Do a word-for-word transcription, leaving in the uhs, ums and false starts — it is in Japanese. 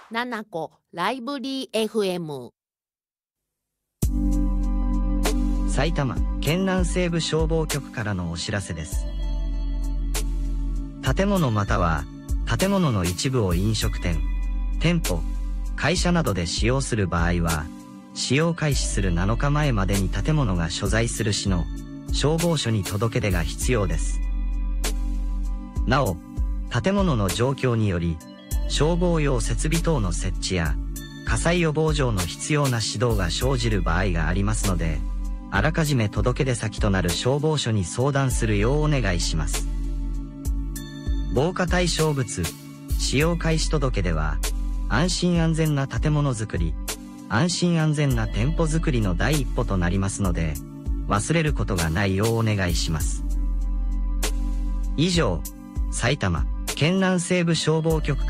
ななこライブリー エフエム。 埼玉県南西部消防局からのお知らせです。建物または建物の一部を飲食店、店舗、会社などで使用する場合は、使用開始するなのかまえまでに建物が所在する市の消防署に届け出が必要です。なお、建物の状況により、消防用設備等の設置や火災予防上の必要な指導が生じる場合がありますので、あらかじめ届け出先となる消防署に相談するようお願いします。防火対象物使用開始届では、安心安全な建物づくり、安心安全な店舗づくりの第一歩となりますので、忘れることがないようお願いします。以上、埼玉県南西部消防局